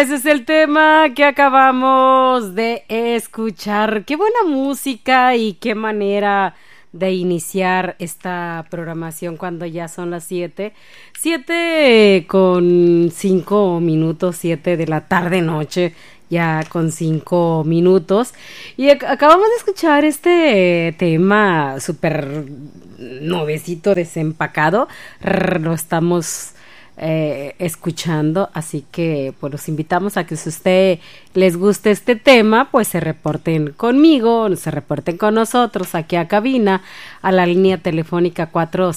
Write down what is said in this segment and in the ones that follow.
Ese es el tema que acabamos de escuchar. Qué buena música y qué manera de iniciar esta programación cuando ya son las 7:05, 7 de la tarde noche, ya con 5 minutos. Y acabamos de escuchar este tema súper nuevecito, desempacado. Lo estamos escuchando, así que pues los invitamos a que si usted les guste este tema, pues se reporten conmigo, se reporten con nosotros aquí a cabina, a la línea telefónica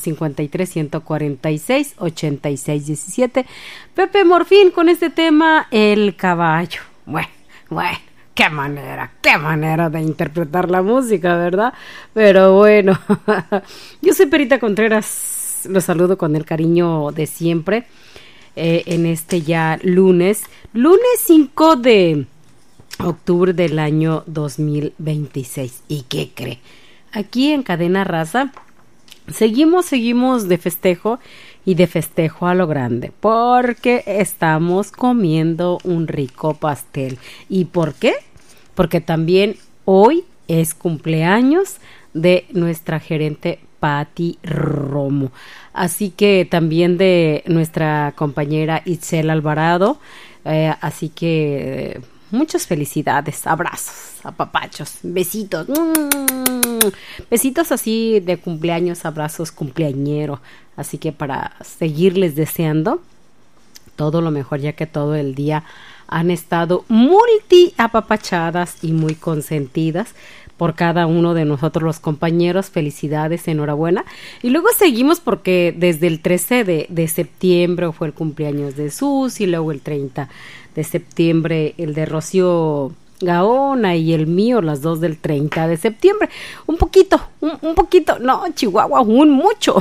453-146-8617. Pepe Morfín con este tema, El Caballo. Bueno, qué manera de interpretar la música, ¿verdad? Pero bueno, yo soy Perita Contreras. Los saludo con el cariño de siempre en este ya lunes 5 de octubre del año 2026. ¿Y qué cree? Aquí en Cadena Raza seguimos de festejo y de festejo a lo grande, porque estamos comiendo un rico pastel. ¿Y por qué? Porque también hoy es cumpleaños de nuestra gerente Patti Romo, así que también de nuestra compañera Itzel Alvarado, así que muchas felicidades, abrazos, apapachos, besitos, besitos así de cumpleaños, abrazos cumpleañero, así que para seguirles deseando todo lo mejor, ya que todo el día han estado multi apapachadas y muy consentidas por cada uno de nosotros los compañeros. Felicidades, enhorabuena. Y luego seguimos porque desde el 13 de septiembre fue el cumpleaños de Susi, luego el 30 de septiembre el de Rocío Gaona y el mío, las dos del 30 de septiembre. Un poquito, no, Chihuahua, un mucho.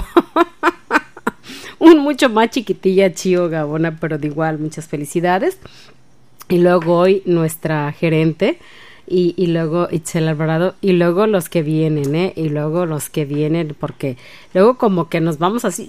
Un mucho más chiquitilla Chío Gaona, pero de igual, muchas felicidades. Y luego hoy nuestra gerente, y luego Itzel Alvarado, y luego los que vienen, y luego los que vienen, porque luego como que nos vamos así,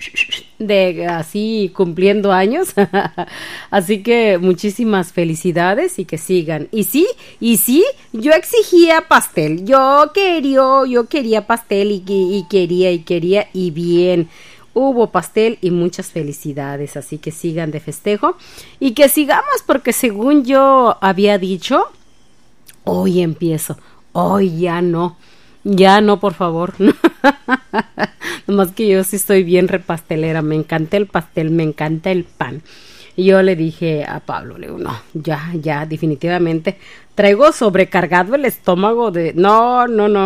así cumpliendo años, así que muchísimas felicidades y que sigan. Y sí, yo exigía pastel, yo quería pastel y quería, y bien. Hubo pastel y muchas felicidades, así que sigan de festejo y que sigamos, porque según yo había dicho, hoy empiezo, hoy ya no, por favor. Nomás que yo sí estoy bien repastelera, me encanta el pastel, me encanta el pan. Y yo le dije a Pablo, le digo, no, ya, definitivamente traigo sobrecargado el estómago de, no,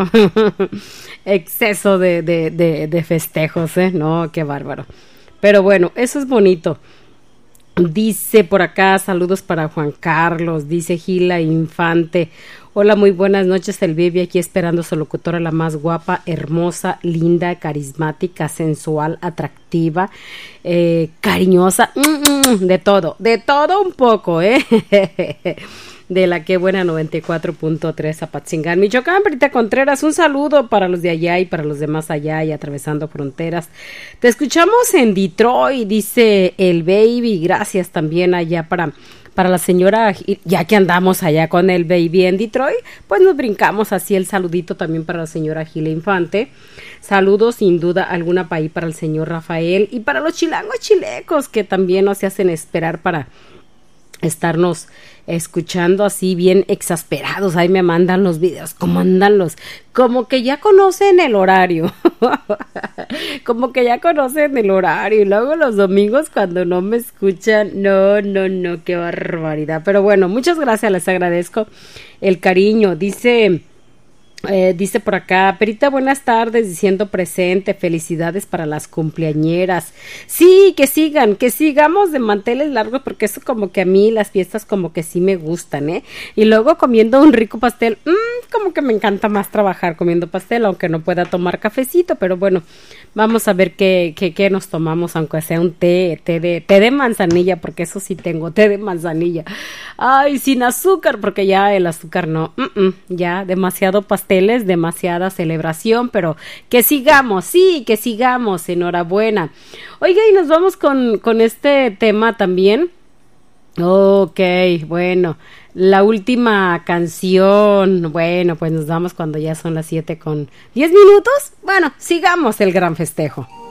exceso de festejos, no, qué bárbaro. Pero bueno, eso es bonito. Dice por acá, saludos para Juan Carlos, dice Gila Infante. Hola, muy buenas noches, el baby aquí esperando su locutora, la más guapa, hermosa, linda, carismática, sensual, atractiva, cariñosa, de todo un poco, de la que buena 94.3 Apatzingán, Michoacán. Perita Contreras, un saludo para los de allá y para los demás allá y atravesando fronteras. Te escuchamos en Detroit, dice el baby, gracias también allá para la señora, ya que andamos allá con el baby en Detroit, pues nos brincamos así el saludito también para la señora Gila Infante. Saludos sin duda alguna para ahí para el señor Rafael y para los chilangos chilecos que también nos hacen esperar para estarnos escuchando así bien exasperados. Ahí me mandan los videos, como andan como que ya conocen el horario. Y luego los domingos cuando no me escuchan, no, qué barbaridad. Pero bueno, muchas gracias, les agradezco el cariño. Dice por acá, Perita, buenas tardes, diciendo presente, felicidades para las cumpleañeras. Sí, que sigamos de manteles largos, porque eso como que a mí las fiestas como que sí me gustan, y luego comiendo un rico pastel, como que me encanta más trabajar comiendo pastel, aunque no pueda tomar cafecito, pero bueno, vamos a ver qué nos tomamos, aunque sea un té de manzanilla, porque eso sí tengo, té de manzanilla. Ay, sin azúcar, porque ya el azúcar no, ya demasiado pastel, demasiada celebración, pero que sigamos, enhorabuena. Oiga, y nos vamos con este tema también, Ok, bueno, la última canción, bueno, pues nos vamos cuando ya son las 7 con 10 minutos. Bueno, sigamos el gran festejo.